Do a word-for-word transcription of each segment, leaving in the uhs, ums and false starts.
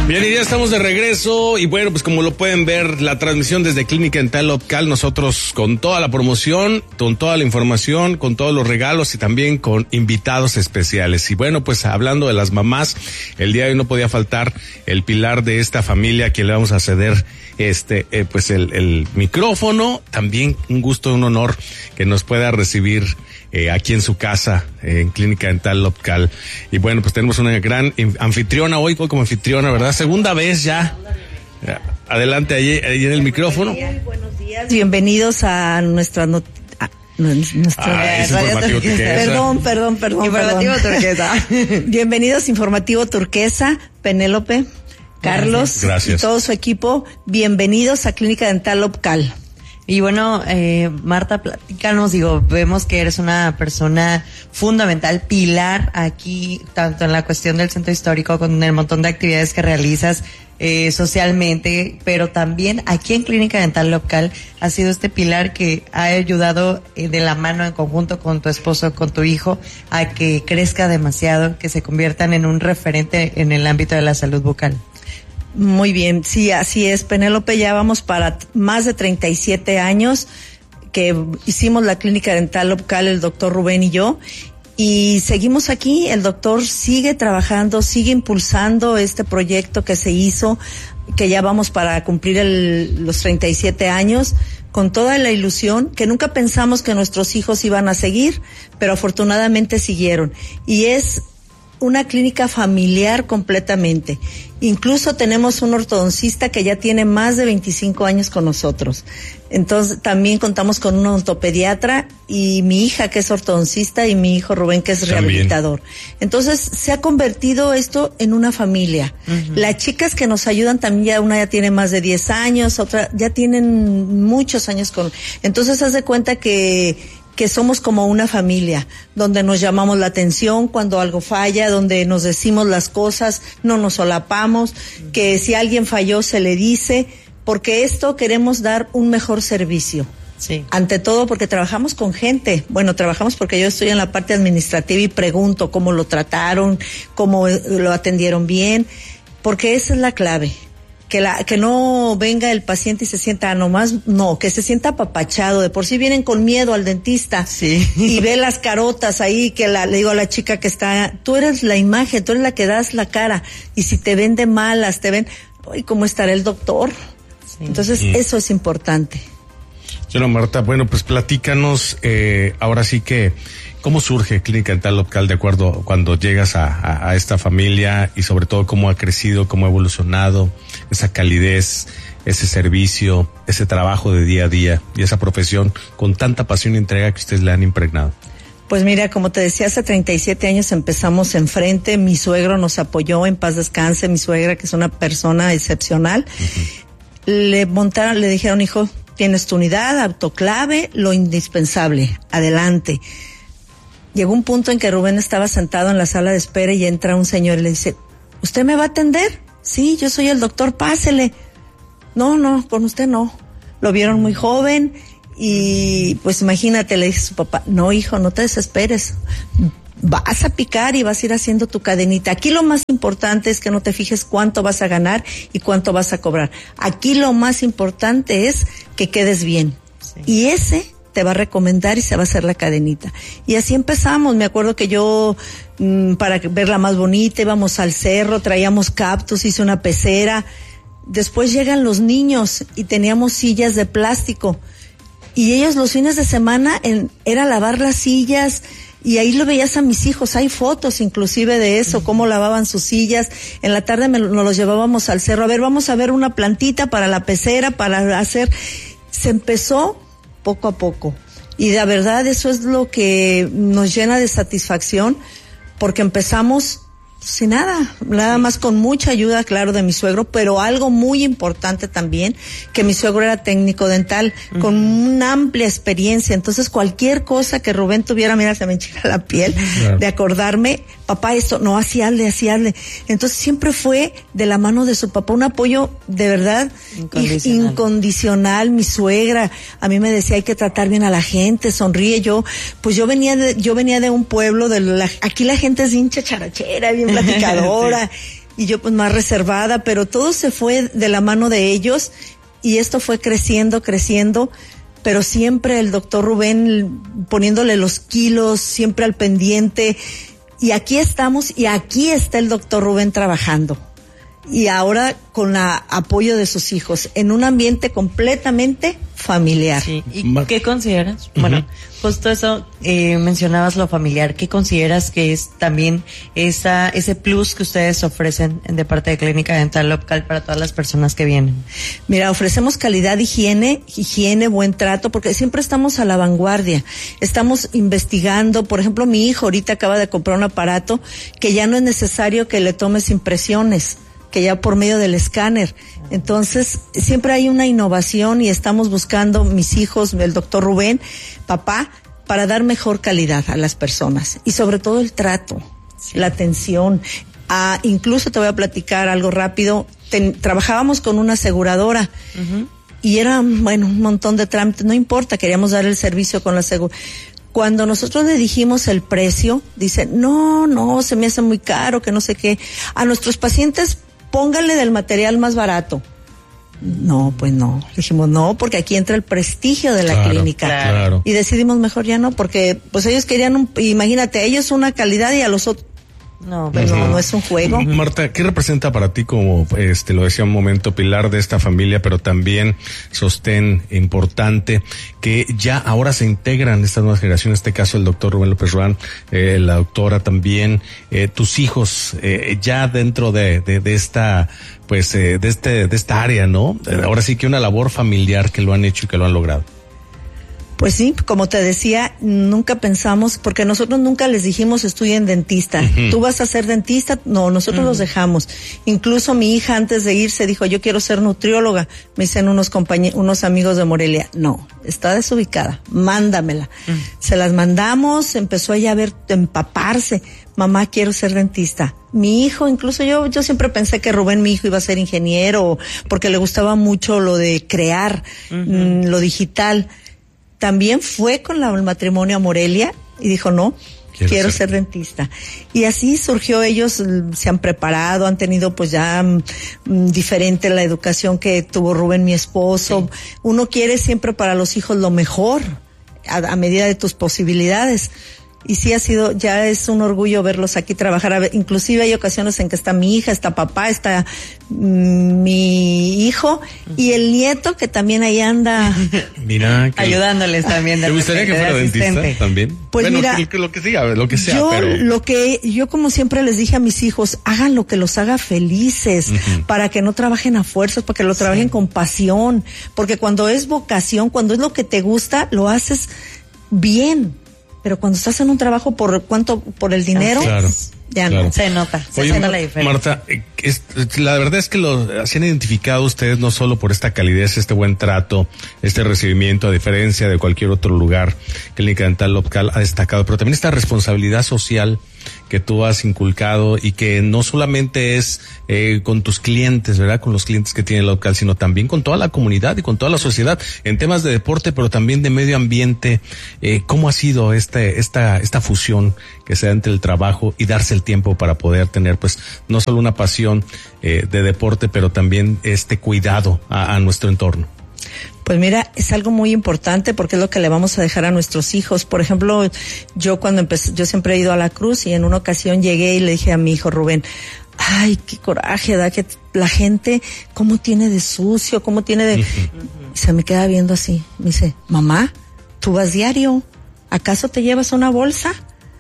Bien, y ya estamos de regreso y bueno, pues como lo pueden ver, la transmisión desde Clínica Dental Opcal, nosotros con toda la promoción, con toda la información, con todos los regalos y también con invitados especiales. Y bueno, pues hablando de las mamás, el día de hoy no podía faltar el pilar de esta familia a quien le vamos a ceder este, eh, pues el, el micrófono. También un gusto, un honor que nos pueda recibir Eh, aquí en su casa, eh, en Clínica Dental Opcal. Y bueno, pues tenemos una gran anfitriona hoy, como anfitriona, ¿verdad? Segunda vez ya. Adelante, ahí, ahí en el micrófono. Buenos días, buenos días. Bienvenidos a nuestra not- a nuestra ah, es informativo turquesa. Perdón, perdón, perdón. Informativo perdón. turquesa. Bienvenidos a Informativo Turquesa, Penélope, Carlos Gracias. y todo su equipo. Bienvenidos a Clínica Dental Opcal. Y bueno, eh, Marta, platícanos, digo, vemos que eres una persona fundamental, pilar aquí, tanto en la cuestión del centro histórico, con el montón de actividades que realizas eh, socialmente, pero también aquí en Clínica Dental Local ha sido este pilar que ha ayudado eh, de la mano en conjunto con tu esposo, con tu hijo, a que crezca demasiado, que se conviertan en un referente en el ámbito de la salud bucal. Muy bien, sí, así es, Penélope, ya vamos para más de treinta y siete años que hicimos la Clínica Dental Opcal, el doctor Rubén y yo, y seguimos aquí. El doctor sigue trabajando, sigue impulsando este proyecto que se hizo, que ya vamos para cumplir el, los treinta y siete años, con toda la ilusión, que nunca pensamos que nuestros hijos iban a seguir, pero afortunadamente siguieron, y es una clínica familiar completamente. Incluso tenemos un ortodoncista que ya tiene más de veinticinco años con nosotros. Entonces también contamos con un ortopediatra y mi hija que es ortodoncista y mi hijo Rubén que es también rehabilitador. Entonces se ha convertido esto en una familia. Uh-huh. Las chicas que nos ayudan también, ya una ya tiene más de diez años, otra ya tienen muchos años con. Entonces haz de cuenta que que somos como una familia, donde nos llamamos la atención cuando algo falla, donde nos decimos las cosas, no nos solapamos, que si alguien falló se le dice, porque esto queremos dar un mejor servicio. Sí. Ante todo porque trabajamos con gente. Bueno, trabajamos porque yo estoy en la parte administrativa y pregunto cómo lo trataron, cómo lo atendieron bien, porque esa es la clave. Que la, que no venga el paciente y se sienta nomás, no, que se sienta apapachado. De por sí vienen con miedo al dentista. Sí. Y ve las carotas ahí, que la, le digo a la chica que está, tú eres la imagen, tú eres la que das la cara. Y si te ven de malas, te ven, uy, ¿cómo estará el doctor? Sí. Entonces, sí. Eso es importante. Señora Marta, bueno, pues platícanos, eh, ahora sí que, ¿cómo surge Clínica Dental Opcal de acuerdo cuando llegas a, a, a esta familia y sobre todo cómo ha crecido, cómo ha evolucionado esa calidez, ese servicio, ese trabajo de día a día y esa profesión con tanta pasión y entrega que ustedes le han impregnado? Pues mira, como te decía, hace treinta y siete años empezamos enfrente, mi suegro nos apoyó, en paz descanse, mi suegra que es una persona excepcional, uh-huh. Le montaron, le dijeron, hijo, tienes tu unidad, autoclave, lo indispensable, adelante. Llegó un punto en que Rubén estaba sentado en la sala de espera y entra un señor y le dice, ¿usted me va a atender? Sí, yo soy el doctor, pásele. No, no, con usted no. Lo vieron muy joven y pues imagínate, le dice su papá, no hijo, no te desesperes. Vas a picar y vas a ir haciendo tu cadenita. Aquí lo más importante es que no te fijes cuánto vas a ganar y cuánto vas a cobrar. Aquí lo más importante es que quedes bien. Sí. Y ese te va a recomendar y se va a hacer la cadenita. Y así empezamos. Me acuerdo que yo, mmm, para verla más bonita, íbamos al cerro, traíamos cactus, hice una pecera. Después llegan los niños y teníamos sillas de plástico. Y ellos los fines de semana en, era lavar las sillas. Y ahí lo veías a mis hijos, hay fotos inclusive de eso, cómo lavaban sus sillas. En la tarde me, nos los llevábamos al cerro, a ver, vamos a ver una plantita para la pecera, para hacer. Se empezó poco a poco. Y la verdad eso es lo que nos llena de satisfacción, porque empezamos sin nada, nada más con mucha ayuda, claro, de mi suegro, pero algo muy importante también, que mi suegro era técnico dental, uh-huh. con una amplia experiencia. Entonces cualquier cosa que Rubén tuviera, mira, se me enchina la piel, claro. de acordarme, papá, esto, no, así hazle, así hazle. Entonces siempre fue de la mano de su papá, un apoyo de verdad incondicional. incondicional. Mi suegra, a mí me decía, hay que tratar bien a la gente, sonríe. Yo, pues yo venía de, yo venía de un pueblo, de la, aquí la gente es bien chacharachera, bien platicadora. Sí. y yo pues más reservada, pero todo se fue de la mano de ellos y esto fue creciendo, creciendo, pero siempre el doctor Rubén poniéndole los kilos, siempre al pendiente, y aquí estamos y aquí está el doctor Rubén trabajando. Y ahora con el apoyo de sus hijos, en un ambiente completamente familiar. Sí. ¿Y qué consideras? Uh-huh. Bueno, justo eso, eh, mencionabas lo familiar. ¿Qué consideras que es también esa ese plus que ustedes ofrecen de parte de Clínica Dental Opcal para todas las personas que vienen? Mira, ofrecemos calidad, higiene, higiene, buen trato, porque siempre estamos a la vanguardia. Estamos investigando, por ejemplo, mi hijo ahorita acaba de comprar un aparato que ya no es necesario que le tomes impresiones, que ya por medio del escáner. Entonces, siempre hay una innovación y estamos buscando, mis hijos, el doctor Rubén, papá, para dar mejor calidad a las personas. Y sobre todo el trato, sí. la atención. Ah, incluso te voy a platicar algo rápido. Ten, trabajábamos con una aseguradora uh-huh. y era, bueno, un montón de trámites. No importa, queríamos dar el servicio con la aseguradora. Cuando nosotros le dijimos el precio, dice, no, no, se me hace muy caro, que no sé qué. A nuestros pacientes, póngale del material más barato. No, pues no. Dijimos no, porque aquí entra el prestigio de la claro, clínica. Claro. Y decidimos mejor ya no, porque pues ellos querían, un, imagínate, ellos una calidad y a los otros. No, pero no, no es un juego. Marta, ¿qué representa para ti como, este, lo decía un momento, pilar de esta familia, pero también sostén importante, que ya ahora se integran estas nuevas generaciones, en este caso el doctor Rubén López Ruán, eh, la doctora también, eh, tus hijos, eh, ya dentro de, de, de esta, pues, eh, de este, de esta área, ¿no? Ahora sí que una labor familiar que lo han hecho y que lo han logrado. Pues sí, como te decía, nunca pensamos, porque nosotros nunca les dijimos estudien dentista. Uh-huh. ¿Tú vas a ser dentista? No, nosotros uh-huh. los dejamos. Incluso mi hija antes de irse dijo, yo quiero ser nutrióloga. Me dicen unos compañeros, unos amigos de Morelia. No, está desubicada, mándamela. Uh-huh. Se las mandamos, empezó ella a ver, empaparse. Mamá, quiero ser dentista. Mi hijo, incluso yo, yo siempre pensé que Rubén, mi hijo, iba a ser ingeniero, porque le gustaba mucho lo de crear, uh-huh. mmm, lo digital. También fue con la, el matrimonio a Morelia y dijo, no, quiero, quiero ser. ser dentista. Y así surgió, ellos se han preparado, han tenido pues ya m, diferente la educación que tuvo Rubén, mi esposo. Sí. Uno quiere siempre para los hijos lo mejor, a, a medida de tus posibilidades. Y sí ha sido, ya es un orgullo verlos aquí trabajar. Inclusive hay ocasiones en que está mi hija, está papá, está mm, mi hijo y el nieto que también ahí anda. Mira, que ayudándoles también. ¿Te gustaría que fuera dentista también? Pues bueno, mira, que, lo que sea, lo que sea, yo pero lo que yo como siempre les dije a mis hijos, hagan lo que los haga felices, uh-huh. para que no trabajen a fuerzas, para que lo trabajen sí. con pasión, porque cuando es vocación, cuando es lo que te gusta, lo haces bien. Pero cuando estás en un trabajo por cuánto, por el dinero, claro, ya claro. no. Se nota, se Oye, nota la diferencia. Marta, es, la verdad es que lo se han identificado ustedes no solo por esta calidez, este buen trato, este recibimiento, a diferencia de cualquier otro lugar, Clínica Dental Opcal ha destacado, pero también esta responsabilidad social que tú has inculcado y que no solamente es eh, con tus clientes, ¿verdad? Con los clientes que tiene el local, sino también con toda la comunidad y con toda la sociedad en temas de deporte, pero también de medio ambiente. Eh, ¿Cómo ha sido este, esta, esta fusión que se da entre el trabajo y darse el tiempo para poder tener, pues, no solo una pasión eh, de deporte, pero también este cuidado a, a nuestro entorno? Pues mira, es algo muy importante porque es lo que le vamos a dejar a nuestros hijos. Por ejemplo, yo cuando empecé, yo siempre he ido a la Cruz y en una ocasión llegué y le dije a mi hijo Rubén, ay, qué coraje da que la gente, cómo tiene de sucio, cómo tiene de... Uh-huh. Y se me queda viendo así, me dice, mamá, tú vas diario, ¿acaso te llevas una bolsa?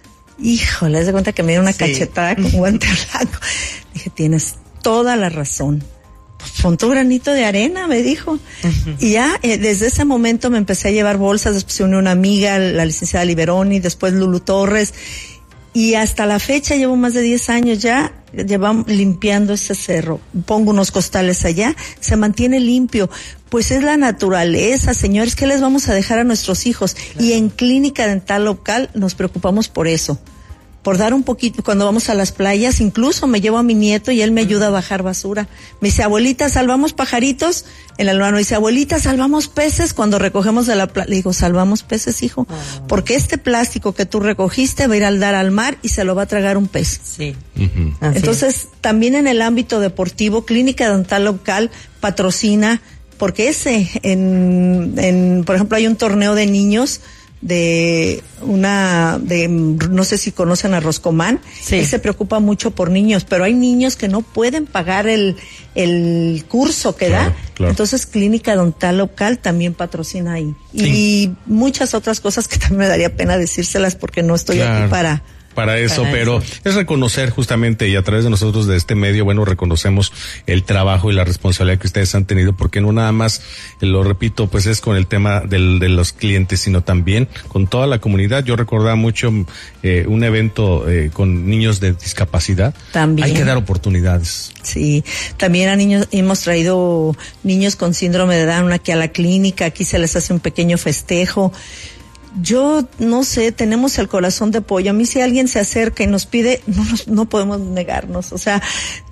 Híjole, de cuenta que me dio una sí. cachetada con guante blanco. Dije, tienes toda la razón. Pon tu granito de arena, me dijo. Uh-huh. Y ya, eh, desde ese momento me empecé a llevar bolsas, después se unió una amiga, la licenciada Liberoni, después Lulu Torres, y hasta la fecha llevo más de diez años ya, llevamos limpiando ese cerro. Pongo unos costales allá, se mantiene limpio. Pues es la naturaleza, señores, ¿qué les vamos a dejar a nuestros hijos? Claro. Y en Clínica Dental Opcal nos preocupamos por eso. por dar un poquito, cuando vamos a las playas, incluso me llevo a mi nieto y él me ayuda a bajar basura. Me dice, abuelita, salvamos pajaritos. El hermano dice, abuelita, salvamos peces cuando recogemos de la playa. Le digo, salvamos peces, hijo, oh. porque este plástico que tú recogiste va a ir al dar al mar y se lo va a tragar un pez. Sí. Uh-huh. Entonces, también en el ámbito deportivo, Clínica Dental Local patrocina, porque ese, en, en, por ejemplo, hay un torneo de niños de una, de, no sé si conocen a Roscomán, sí. Él se preocupa mucho por niños, pero hay niños que no pueden pagar el, el curso que claro, da, claro. Entonces Clínica Dental Local también patrocina ahí, sí. Y muchas otras cosas que también me daría pena decírselas porque no estoy claro. aquí para... Para eso, Para pero eso. es reconocer justamente, y a través de nosotros de este medio, bueno, reconocemos el trabajo y la responsabilidad que ustedes han tenido, porque no nada más, lo repito, pues es con el tema del, de los clientes, sino también con toda la comunidad. Yo recordaba mucho eh, un evento eh, con niños de discapacidad. También. Hay que dar oportunidades. Sí, también a niños, hemos traído niños con síndrome de Down aquí a la clínica, aquí se les hace un pequeño festejo. Yo no sé, tenemos el corazón de pollo. A mí si alguien se acerca y nos pide, no nos, no podemos negarnos. O sea,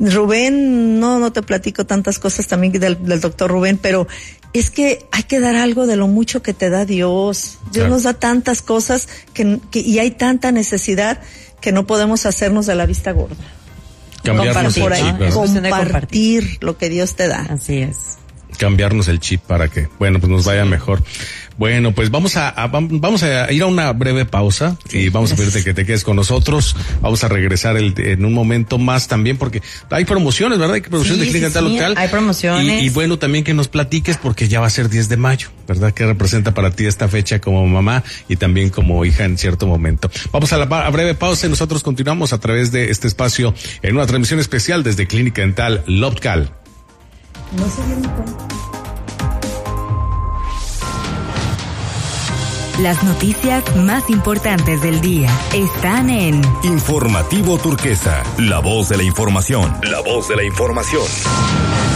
Rubén, no, no te platico tantas cosas también del, del doctor Rubén, pero es que hay que dar algo de lo mucho que te da Dios. Dios claro. nos da tantas cosas que, que, y hay tanta necesidad que no podemos hacernos de la vista gorda. Cambiarnos por ahí, el chip, compartir, compartir lo que Dios te da. Así es. Cambiarnos el chip para que, bueno, pues nos vaya mejor. Bueno, pues vamos a, a vamos a ir a una breve pausa y vamos a pedirte que te quedes con nosotros. Vamos a regresar el, en un momento más también porque hay promociones, ¿verdad? Hay promociones sí, de Clínica sí, Dental sí, Local. Hay promociones. Y, y bueno, también que nos platiques porque ya va a ser diez de mayo, ¿verdad? ¿Qué representa para ti esta fecha como mamá y también como hija en cierto momento? Vamos a la a breve pausa y nosotros continuamos a través de este espacio en una transmisión especial desde Clínica Dental Local. No se dieron cuenta. Las noticias más importantes del día están en Informativo Turquesa, la voz de la información. La voz de la información.